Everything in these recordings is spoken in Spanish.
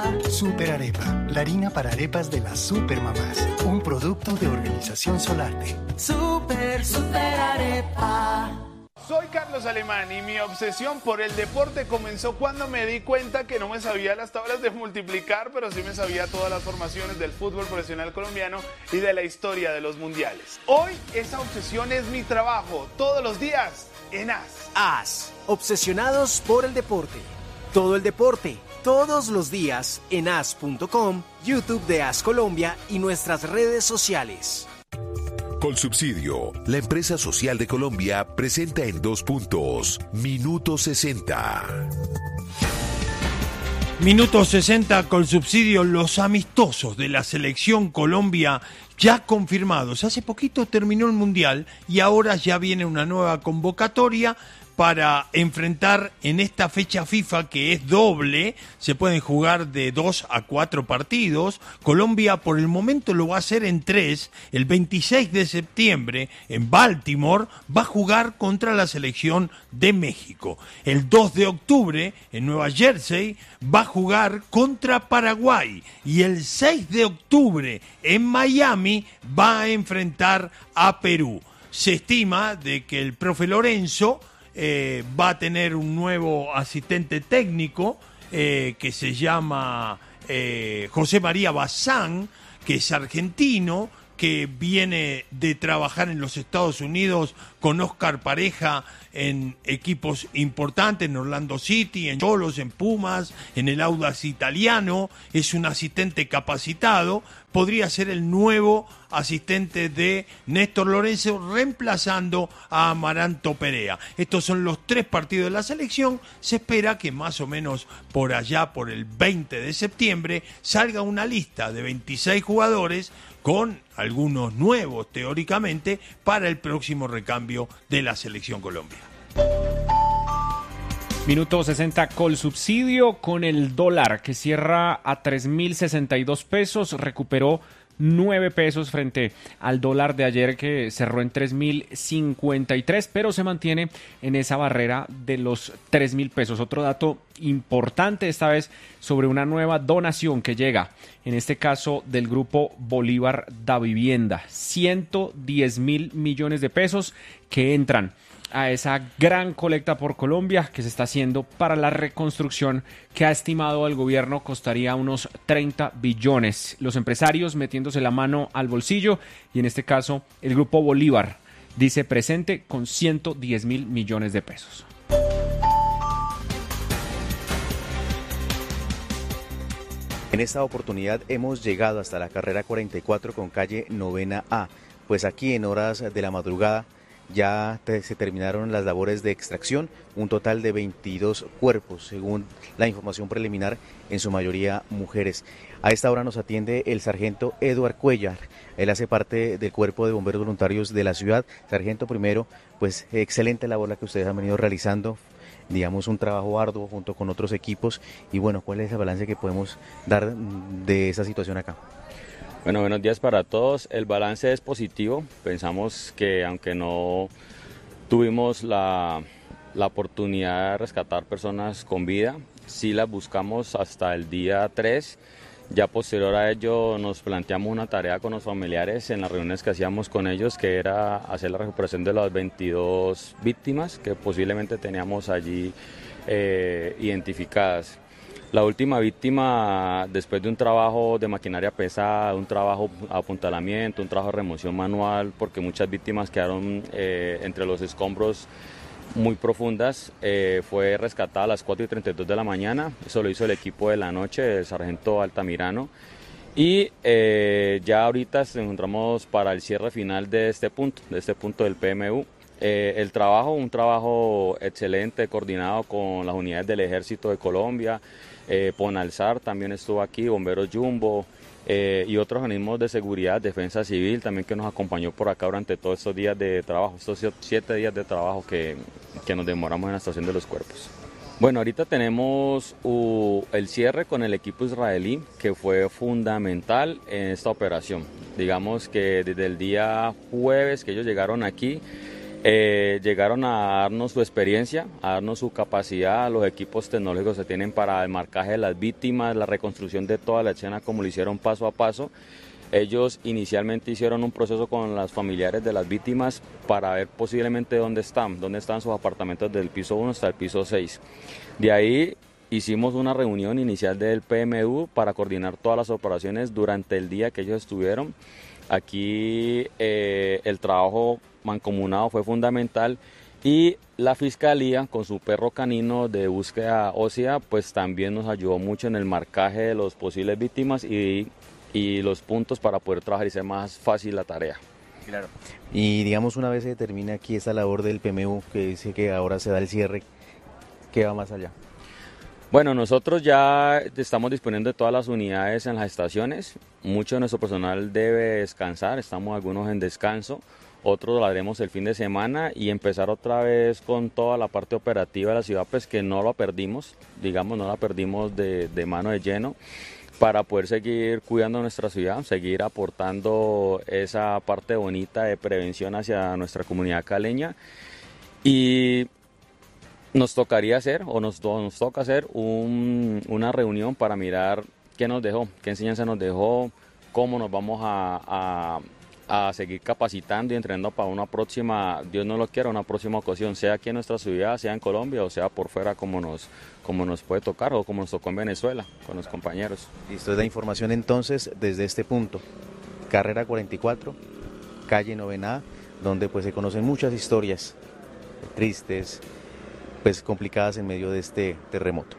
Super Arepa, la harina para arepas de las supermamás. Un producto de Organización Solarte. Super Arepa. Soy Carlos Alemán y mi obsesión por el deporte comenzó cuando me di cuenta que no me sabía las tablas de multiplicar, pero sí me sabía todas las formaciones del fútbol profesional colombiano y de la historia de los mundiales. Hoy esa obsesión es mi trabajo, todos los días en AS. AS, obsesionados por el deporte. Todo el deporte, todos los días en as.com, YouTube de AS Colombia y nuestras redes sociales. Colsubsidio, la empresa social de Colombia, presenta en 2 puntos, Minuto 60. Minuto 60, Colsubsidio, los amistosos de la selección Colombia ya confirmados. Hace poquito terminó el Mundial y ahora ya viene una nueva convocatoria para enfrentar en esta fecha FIFA, que es doble, se pueden jugar de 2 a 4 partidos. Colombia por el momento lo va a hacer en 3. El 26 de septiembre en Baltimore va a jugar contra la selección de México. El 2 de octubre en Nueva Jersey va a jugar contra Paraguay. Y el 6 de octubre en Miami va a enfrentar a Perú. Se estima de que el profe Lorenzo va a tener un nuevo asistente técnico que se llama José María Bazán, que es argentino, que viene de trabajar en los Estados Unidos con Oscar Pareja en equipos importantes, en Orlando City, en Cholos, en Pumas, en el Audax Italiano. Es un asistente capacitado, podría ser el nuevo asistente de Néstor Lorenzo, reemplazando a Amaranto Perea. Estos son los 3 partidos de la selección. Se espera que más o menos por allá, por el 20 de septiembre, salga una lista de 26 jugadores con algunos nuevos, teóricamente, para el próximo recambio de la selección Colombia. Minuto 60, Colsubsidio, con el dólar que cierra a 3.062 pesos, recuperó 9 pesos frente al dólar de ayer que cerró en 3.053, pero se mantiene en esa barrera de los 3.000 pesos. Otro dato importante esta vez sobre una nueva donación que llega, en este caso del grupo Bolívar da Vivienda, 110.000 millones de pesos que entran a esa gran colecta por Colombia que se está haciendo para la reconstrucción que ha estimado el gobierno costaría unos 30 billones. Los empresarios metiéndose la mano al bolsillo y en este caso el grupo Bolívar dice presente con 110.000 millones de pesos. En esta oportunidad hemos llegado hasta la carrera 44 con calle 9A, pues aquí en horas de la madrugada ya se terminaron las labores de extracción, un total de 22 cuerpos, según la información preliminar, en su mayoría mujeres. A esta hora nos atiende el sargento Eduard Cuellar, él hace parte del cuerpo de bomberos voluntarios de la ciudad. Sargento, primero, pues excelente labor la que ustedes han venido realizando, digamos un trabajo arduo junto con otros equipos, y bueno, ¿cuál es el balance que podemos dar de esa situación acá? Bueno, buenos días para todos. El balance es positivo. Pensamos que aunque no tuvimos la oportunidad de rescatar personas con vida, sí las buscamos hasta el día 3. Ya posterior a ello nos planteamos una tarea con los familiares en las reuniones que hacíamos con ellos, que era hacer la recuperación de las 22 víctimas que posiblemente teníamos allí identificadas. La última víctima, después de un trabajo de maquinaria pesada, un trabajo de apuntalamiento, un trabajo de remoción manual, porque muchas víctimas quedaron entre los escombros muy profundas, fue rescatada a las 4:32 de la mañana. Eso lo hizo el equipo de la noche, el sargento Altamirano. Y ya ahorita nos encontramos para el cierre final de este punto del PMU. El trabajo, un trabajo excelente, coordinado con las unidades del Ejército de Colombia, Ponalzar también estuvo aquí, Bomberos Jumbo y otros organismos de seguridad, Defensa Civil también, que nos acompañó por acá durante todos estos días de trabajo, estos 7 días de trabajo que nos demoramos en la estación de los cuerpos. Bueno, ahorita tenemos el cierre con el equipo israelí, que fue fundamental en esta operación. Digamos que desde el día jueves que ellos llegaron aquí, llegaron a darnos su experiencia, a darnos su capacidad, los equipos tecnológicos que tienen para el marcaje de las víctimas, la reconstrucción de toda la escena como lo hicieron paso a paso. Ellos inicialmente hicieron un proceso con los familiares de las víctimas para ver posiblemente dónde están sus apartamentos del piso 1 hasta el piso 6. De ahí hicimos una reunión inicial del PMU para coordinar todas las operaciones durante el día que ellos estuvieron. Aquí el trabajo mancomunado fue fundamental y la Fiscalía con su perro canino de búsqueda ósea pues también nos ayudó mucho en el marcaje de los posibles víctimas y los puntos para poder trabajar y ser más fácil la tarea. Claro. Y digamos, una vez se termina aquí esta labor del PMU, que dice que ahora se da el cierre, ¿qué va más allá? Bueno, nosotros ya estamos disponiendo de todas las unidades en las estaciones, mucho de nuestro personal debe descansar, estamos algunos en descanso, otros lo haremos el fin de semana y empezar otra vez con toda la parte operativa de la ciudad, pues que no la perdimos, digamos, no la perdimos de mano de lleno, para poder seguir cuidando nuestra ciudad, seguir aportando esa parte bonita de prevención hacia nuestra comunidad caleña y nos tocaría hacer o nos toca hacer una reunión para mirar qué nos dejó, qué enseñanza nos dejó, cómo nos vamos a seguir capacitando y entrenando para una próxima, Dios no lo quiera, una próxima ocasión, sea aquí en nuestra ciudad, sea en Colombia o sea por fuera como nos puede tocar o como nos tocó en Venezuela con los compañeros. Listo, es la información entonces desde este punto, carrera 44, calle 9A, donde pues se conocen muchas historias tristes, pues complicadas en medio de este terremoto.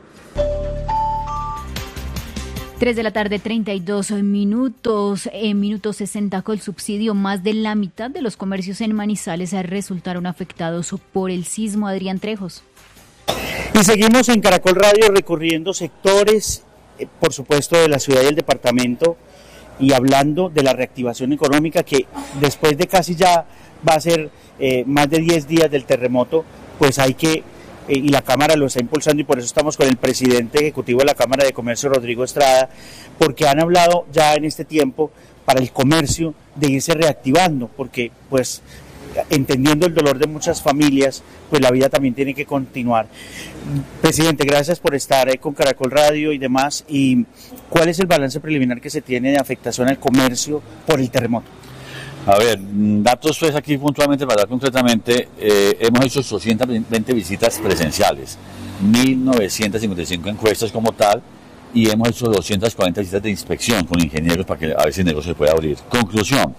3 de la tarde, 32 minutos. En minuto 60 Colsubsidio, más de la mitad de los comercios en Manizales resultaron afectados por el sismo. Adrián Trejos. Y seguimos en Caracol Radio recorriendo sectores, por supuesto, de la ciudad y el departamento y hablando de la reactivación económica que después de casi ya va a ser más de 10 días del terremoto, pues hay que... y la Cámara lo está impulsando y por eso estamos con el presidente ejecutivo de la Cámara de Comercio, Rodrigo Estrada, porque han hablado ya en este tiempo para el comercio de irse reactivando, porque pues entendiendo el dolor de muchas familias, pues la vida también tiene que continuar. Presidente, gracias por estar con Caracol Radio y demás. ¿Y cuál es el balance preliminar que se tiene de afectación al comercio por el terremoto? A ver, datos pues aquí puntualmente para dar concretamente, hemos hecho 820 visitas presenciales, 1.955 encuestas como tal y hemos hecho 240 visitas de inspección con ingenieros para que a ver si el negocio se pueda abrir. Conclusión,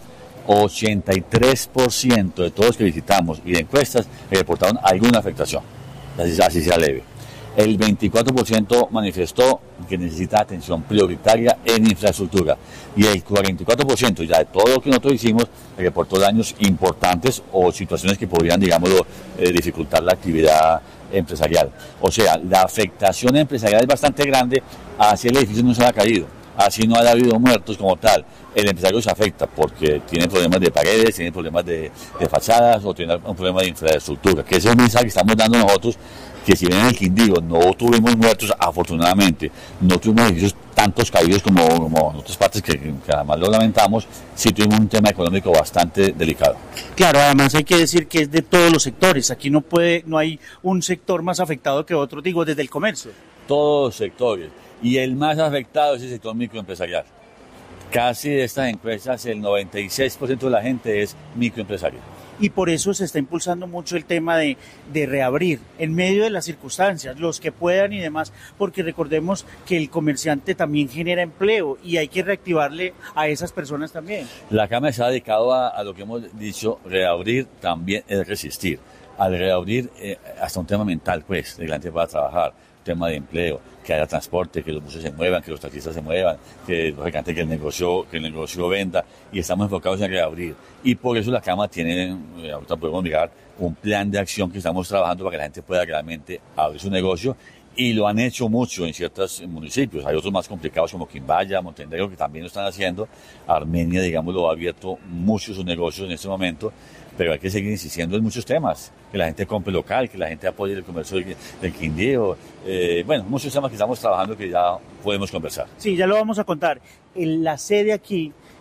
83% de todos los que visitamos y de encuestas reportaron alguna afectación, así sea leve. El 24% manifestó que necesita atención prioritaria en infraestructura y el 44% ya de todo lo que nosotros hicimos reportó daños importantes o situaciones que podrían, digámoslo, dificultar la actividad empresarial. O sea, la afectación empresarial es bastante grande, así el edificio no se ha caído, así no ha habido muertos como tal. El empresario se afecta porque tiene problemas de paredes, tiene problemas de fachadas o tiene un problema de infraestructura, que ese es el mensaje que estamos dando nosotros, que si bien en el Quindío no tuvimos muertos, afortunadamente, no tuvimos edificios tantos caídos como en otras partes que además lo lamentamos, sí tuvimos un tema económico bastante delicado. Claro, además hay que decir que es de todos los sectores, aquí no hay un sector más afectado que otro, digo, desde el comercio. Todos los sectores, y el más afectado es el sector microempresarial. Casi de estas encuestas el 96% de la gente es microempresaria. Y por eso se está impulsando mucho el tema de reabrir en medio de las circunstancias, los que puedan y demás, porque recordemos que el comerciante también genera empleo y hay que reactivarle a esas personas también. La Cámara se ha dedicado a lo que hemos dicho, reabrir también es resistir. Al reabrir hasta un tema mental, pues, de que la gente pueda trabajar, tema de empleo, que haya transporte, que los buses se muevan, que los taxistas se muevan, que el negocio venda, y estamos enfocados en reabrir. Y por eso la Cámara tiene, ahorita podemos mirar, un plan de acción que estamos trabajando para que la gente pueda realmente abrir su negocio, y lo han hecho mucho en ciertos municipios. Hay otros más complicados como Quimbaya, Montenegro, que también lo están haciendo. Armenia, digamos, lo ha abierto mucho sus negocios en este momento, pero hay que seguir insistiendo en muchos temas, que la gente compre local, que la gente apoye el comercio del Quindío, muchos temas que estamos trabajando que ya podemos conversar. Sí, ya lo vamos a contar. La sede aquí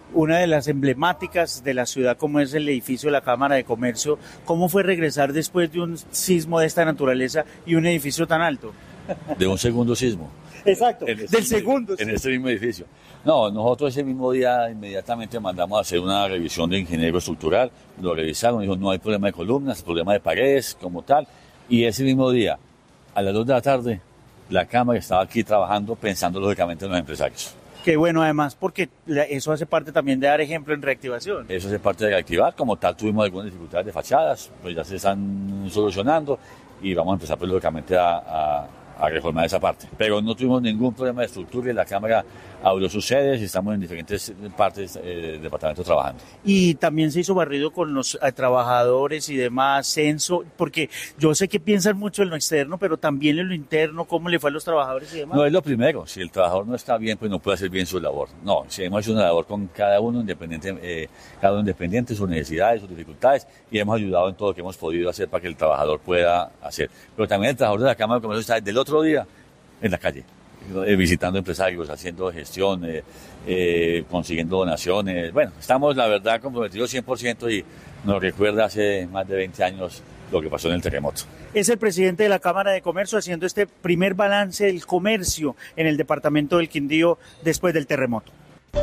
una de las emblemáticas de la ciudad como es el edificio de la Cámara de Comercio. ¿Cómo fue regresar después de un sismo de esta naturaleza y un edificio tan alto? De un segundo sismo. Exacto, del segundo. En este mismo edificio. No, nosotros ese mismo día inmediatamente mandamos a hacer una revisión de ingeniero estructural, lo revisaron, dijo no hay problema de columnas, problema de paredes como tal, y ese mismo día, a las 2 de la tarde, la Cámara estaba aquí trabajando, pensando lógicamente en los empresarios. Qué bueno además, porque eso hace parte también de dar ejemplo en reactivación. Eso hace parte de reactivar, como tal tuvimos algunas dificultades de fachadas, pues ya se están solucionando y vamos a empezar pues, lógicamente a reformar esa parte. Pero no tuvimos ningún problema de estructura y la Cámara abrió sus sedes y estamos en diferentes partes del departamento trabajando. Y también se hizo barrido con los trabajadores y demás, censo, porque yo sé que piensan mucho en lo externo, pero también en lo interno, cómo le fue a los trabajadores y demás. No es lo primero, si el trabajador no está bien, pues no puede hacer bien su labor. No, si hemos hecho una labor con cada uno independiente, sus necesidades, sus dificultades, y hemos ayudado en todo lo que hemos podido hacer para que el trabajador pueda hacer. Pero también el trabajador de la Cámara de Comercio está desde el otro día en la calle, visitando empresarios, haciendo gestión, consiguiendo donaciones. Bueno, estamos la verdad comprometidos 100% y nos recuerda hace más de 20 años lo que pasó en el terremoto. Es el presidente de la Cámara de Comercio haciendo este primer balance del comercio en el departamento del Quindío después del terremoto.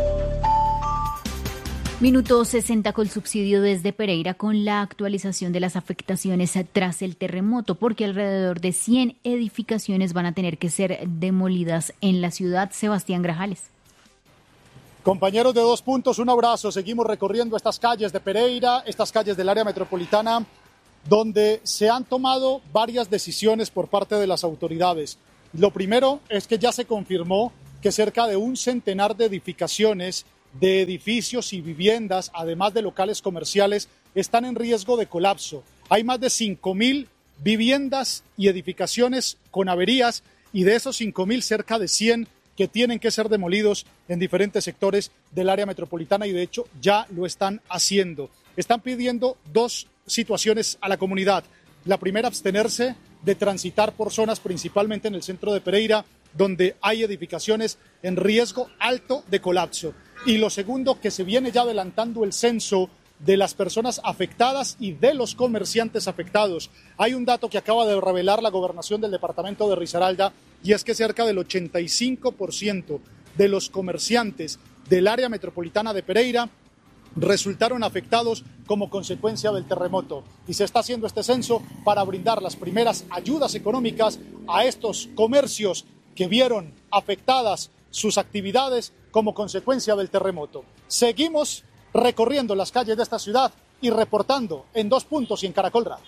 Minuto 60 Colsubsidio desde Pereira con la actualización de las afectaciones tras el terremoto, porque alrededor de 100 edificaciones van a tener que ser demolidas en la ciudad. Sebastián Grajales. Compañeros de 2 puntos, un abrazo. Seguimos recorriendo estas calles de Pereira, estas calles del área metropolitana, donde se han tomado varias decisiones por parte de las autoridades. Lo primero es que ya se confirmó que cerca de 100 de edificaciones, de edificios y viviendas, además de locales comerciales, están en riesgo de colapso. Hay más de 5.000 viviendas y edificaciones con averías y de esos 5.000, cerca de 100 que tienen que ser demolidos en diferentes sectores del área metropolitana y de hecho ya lo están haciendo. Están pidiendo 2 situaciones a la comunidad. La primera, abstenerse de transitar por zonas principalmente en el centro de Pereira, donde hay edificaciones en riesgo alto de colapso. Y lo segundo, que se viene ya adelantando el censo de las personas afectadas y de los comerciantes afectados. Hay un dato que acaba de revelar la gobernación del departamento de Risaralda y es que cerca del 85% de los comerciantes del área metropolitana de Pereira resultaron afectados como consecuencia del terremoto. Y se está haciendo este censo para brindar las primeras ayudas económicas a estos comercios que vieron afectadas sus actividades como consecuencia del terremoto. Seguimos recorriendo las calles de esta ciudad y reportando en 2 puntos y en Caracol Radio.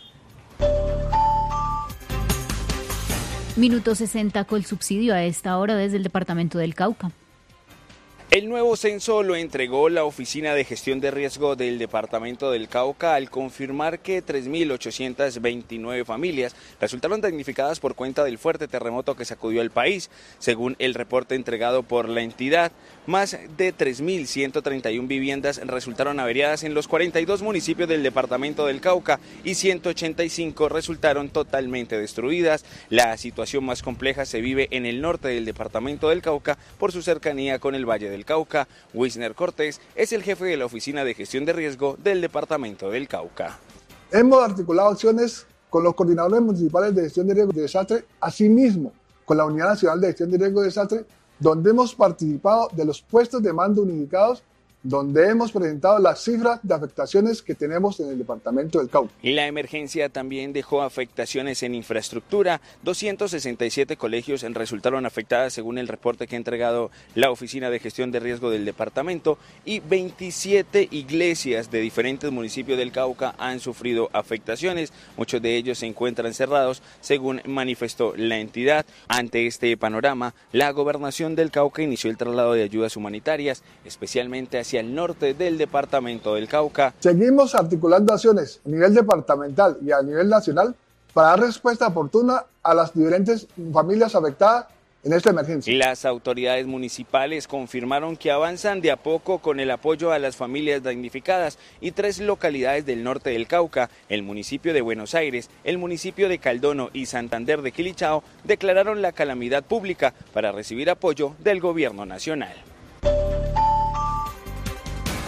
Minuto 60 Colsubsidio a esta hora desde el departamento del Cauca. El nuevo censo lo entregó la Oficina de Gestión de Riesgo del Departamento del Cauca al confirmar que 3.829 familias resultaron damnificadas por cuenta del fuerte terremoto que sacudió el país. Según el reporte entregado por la entidad, más de 3.131 viviendas resultaron averiadas en los 42 municipios del Departamento del Cauca y 185 resultaron totalmente destruidas. La situación más compleja se vive en el norte del Departamento del Cauca por su cercanía con el Valle del Cauca. Wisner Cortés es el jefe de la Oficina de Gestión de Riesgo del Departamento del Cauca. Hemos articulado acciones con los coordinadores municipales de gestión de riesgo de desastre, asimismo con la Unidad Nacional de Gestión de Riesgo de Desastre, donde hemos participado de los puestos de mando unificados, donde hemos presentado las cifras de afectaciones que tenemos en el departamento del Cauca. La emergencia también dejó afectaciones en infraestructura. 267 colegios resultaron afectadas según el reporte que ha entregado la Oficina de Gestión de Riesgo del departamento y 27 iglesias de diferentes municipios del Cauca han sufrido afectaciones. Muchos de ellos se encuentran cerrados, según manifestó la entidad. Ante este panorama, la gobernación del Cauca inició el traslado de ayudas humanitarias, especialmente hacia el norte del departamento del Cauca. Seguimos articulando acciones a nivel departamental y a nivel nacional para dar respuesta oportuna a las diferentes familias afectadas en esta emergencia. Las autoridades municipales confirmaron que avanzan de a poco con el apoyo a las familias damnificadas y 3 localidades del norte del Cauca, el municipio de Buenos Aires, el municipio de Caldono y Santander de Quilichao, declararon la calamidad pública para recibir apoyo del gobierno nacional.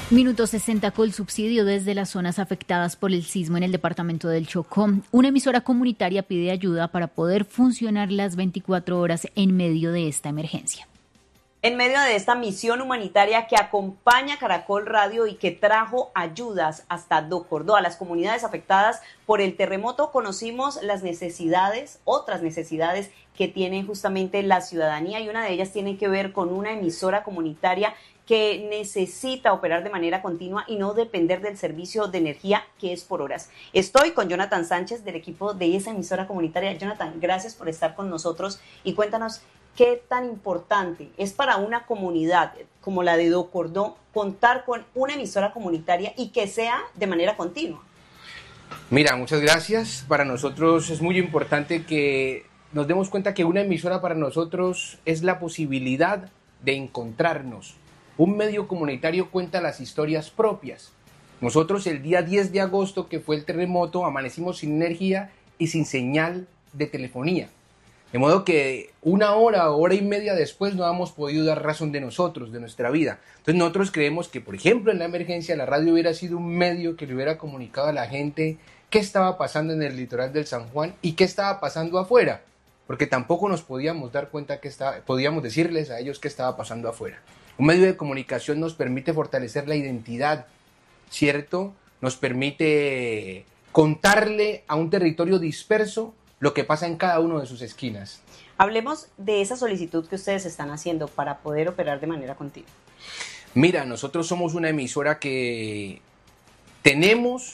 Minuto 60 Colsubsidio desde las zonas afectadas por el sismo en el departamento del Chocó. Una emisora comunitaria pide ayuda para poder funcionar las 24 horas en medio de esta emergencia. En medio de esta misión humanitaria que acompaña a Caracol Radio y que trajo ayudas hasta Docordó a las comunidades afectadas por el terremoto, conocimos las necesidades, otras necesidades que tiene justamente la ciudadanía, y una de ellas tiene que ver con una emisora comunitaria que necesita operar de manera continua y no depender del servicio de energía que es por horas. Estoy con Jonathan Sánchez del equipo de esa emisora comunitaria. Jonathan, gracias por estar con nosotros y cuéntanos qué tan importante es para una comunidad como la de Docordó contar con una emisora comunitaria y que sea de manera continua. Mira, muchas gracias. Para nosotros es muy importante que nos demos cuenta que una emisora para nosotros es la posibilidad de encontrarnos. Un medio comunitario cuenta las historias propias. Nosotros el día 10 de agosto, que fue el terremoto, amanecimos sin energía y sin señal de telefonía. De modo que una hora o hora y media después no hemos podido dar razón de nosotros, de nuestra vida. Entonces nosotros creemos que, por ejemplo, en la emergencia la radio hubiera sido un medio que le hubiera comunicado a la gente qué estaba pasando en el litoral del San Juan y qué estaba pasando afuera. Porque tampoco nos podíamos dar cuenta podíamos decirles a ellos qué estaba pasando afuera. Un medio de comunicación nos permite fortalecer la identidad, ¿cierto? Nos permite contarle a un territorio disperso lo que pasa en cada una de sus esquinas. Hablemos de esa solicitud que ustedes están haciendo para poder operar de manera continua. Mira, nosotros somos una emisora que tenemos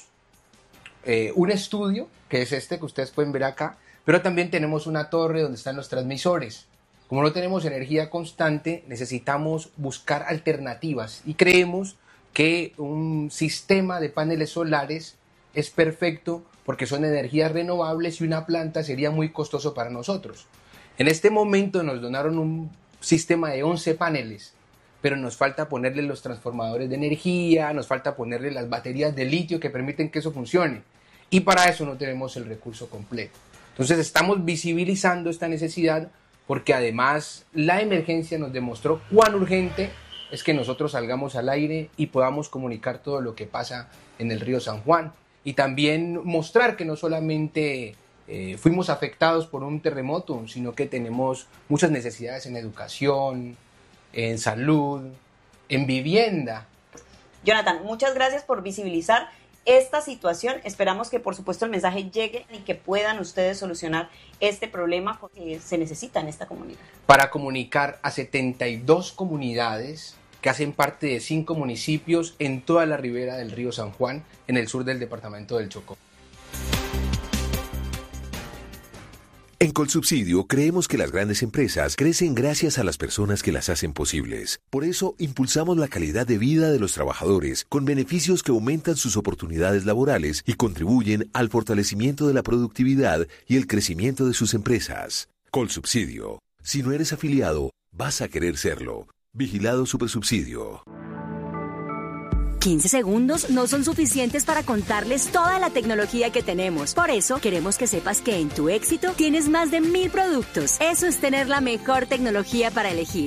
un estudio, que es este que ustedes pueden ver acá, pero también tenemos una torre donde están los transmisores. Como no tenemos energía constante, necesitamos buscar alternativas y creemos que un sistema de paneles solares es perfecto porque son energías renovables y una planta sería muy costoso para nosotros. En este momento nos donaron un sistema de 11 paneles, pero nos falta ponerle los transformadores de energía, nos falta ponerle las baterías de litio que permiten que eso funcione. Y para eso no tenemos el recurso completo. Entonces estamos visibilizando esta necesidad porque además la emergencia nos demostró cuán urgente es que nosotros salgamos al aire y podamos comunicar todo lo que pasa en el río San Juan. Y también mostrar que no solamente fuimos afectados por un terremoto, sino que tenemos muchas necesidades en educación, en salud, en vivienda. Jonathan, muchas gracias por visibilizar esta situación. Esperamos que por supuesto el mensaje llegue y que puedan ustedes solucionar este problema que se necesita en esta comunidad. Para comunicar a 72 comunidades que hacen parte de 5 municipios en toda la ribera del río San Juan, en el sur del departamento del Chocó. En Colsubsidio creemos que las grandes empresas crecen gracias a las personas que las hacen posibles. Por eso impulsamos la calidad de vida de los trabajadores con beneficios que aumentan sus oportunidades laborales y contribuyen al fortalecimiento de la productividad y el crecimiento de sus empresas. Colsubsidio. Si no eres afiliado, vas a querer serlo. Vigilado Supersubsidio. 15 segundos no son suficientes para contarles toda la tecnología que tenemos. Por eso, queremos que sepas que en Tu Éxito tienes más de 1000 productos. Eso es tener la mejor tecnología para elegir.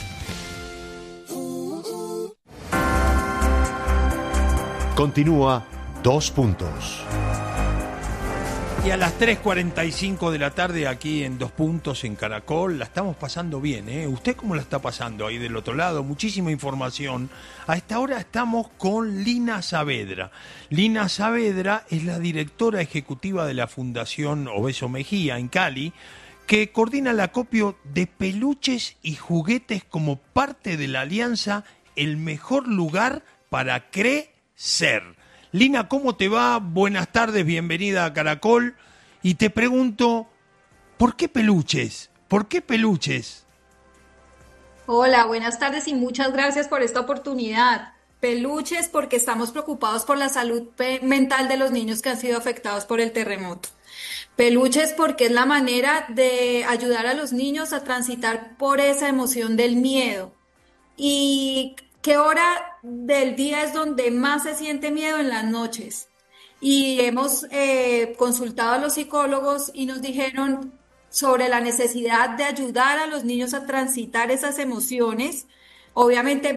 Continúa 2 puntos. Y a las 3:45 de la tarde aquí en 2 puntos en Caracol, la estamos pasando bien, ¿eh? ¿Usted cómo la está pasando ahí del otro lado? Muchísima información. A esta hora estamos con Lina Saavedra. Lina Saavedra es la directora ejecutiva de la Fundación Obeso Mejía en Cali, que coordina el acopio de peluches y juguetes como parte de la alianza El Mejor Lugar para Crecer. Lina, ¿cómo te va? Buenas tardes, bienvenida a Caracol. Y te pregunto, ¿por qué peluches? ¿Por qué peluches? Hola, buenas tardes y muchas gracias por esta oportunidad. Peluches porque estamos preocupados por la salud mental de los niños que han sido afectados por el terremoto. Peluches porque es la manera de ayudar a los niños a transitar por esa emoción del miedo. Y ¿qué hora del día es donde más se siente miedo? En las noches. Y hemos consultado a los psicólogos y nos dijeron sobre la necesidad de ayudar a los niños a transitar esas emociones, obviamente